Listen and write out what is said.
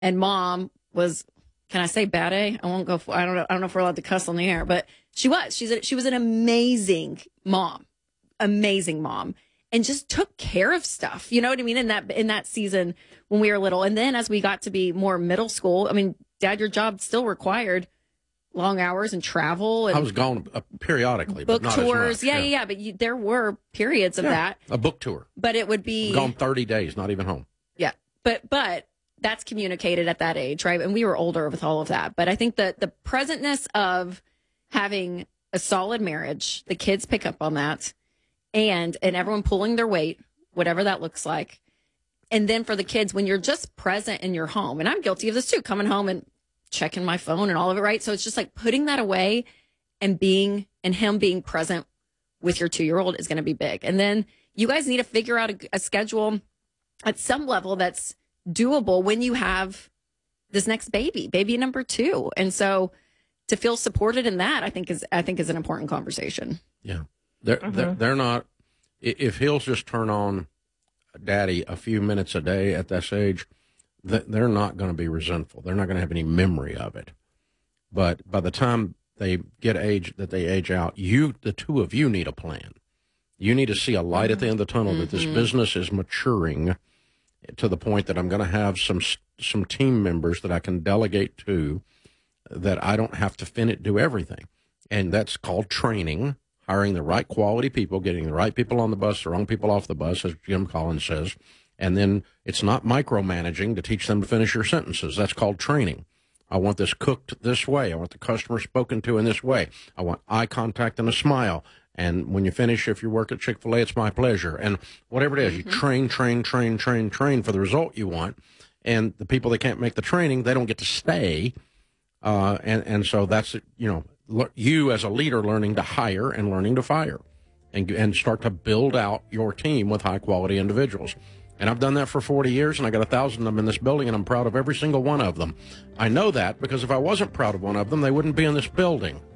And mom was, can I say bad A? I won't go for, I don't know if we're allowed to cuss on the air, but she was an amazing mom, and just took care of stuff. You know what I mean? In that season when we were little. And then as we got to be more middle school, I mean, Dad, your job still required long hours and travel. And I was gone periodically, book but not tours. as much. Yeah. But there were periods of that. A book tour. But it would be gone 30 days, not even home. Yeah. But that's communicated at that age, right? And we were older with all of that. But I think that the presentness of having a solid marriage, the kids pick up on that, and everyone pulling their weight, whatever that looks like. And then for the kids, when you're just present in your home, and I'm guilty of this too, coming home and checking my phone and all of it, right? So it's just like putting that away and him being present with your 2-year-old is going to be big. And then you guys need to figure out a schedule at some level that's doable when you have this next baby number 2. And so to feel supported in that, I think is an important conversation. Yeah. They're not, if he'll just turn on daddy a few minutes a day at this age, they're not going to be resentful. They're not going to have any memory of it. But by the time they age out, the two of you need a plan. You need to see a light at the end of the tunnel that this business is maturing to the point that I'm going to have some team members that I can delegate to, that I don't have to do everything. And that's called training, hiring the right quality people, getting the right people on the bus, the wrong people off the bus, as Jim Collins says. And then it's not micromanaging to teach them to finish your sentences. That's called training. I want this cooked this way. I want the customer spoken to in this way. I want eye contact and a smile. And when you finish, if you work at Chick-fil-A, it's my pleasure. And whatever it is, you train for the result you want. And the people that can't make the training, they don't get to stay. And so that's, you as a leader learning to hire and learning to fire and start to build out your team with high-quality individuals. And I've done that for 40 years, and I got 1,000 of them in this building, and I'm proud of every single one of them. I know that because if I wasn't proud of one of them, they wouldn't be in this building.